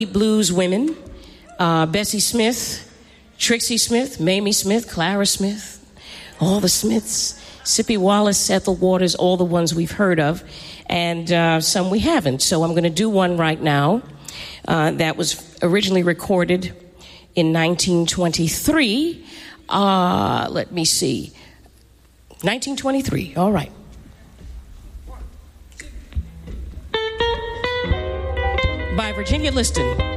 blues women, Bessie Smith, Trixie Smith, Mamie Smith, Clara Smith, all the Smiths, Sippy Wallace, Ethel Waters, all the ones we've heard of, and some we haven't. So I'm going to do one right now that was originally recorded in 1923. Let me see. 1923, all right. By Virginia Liston.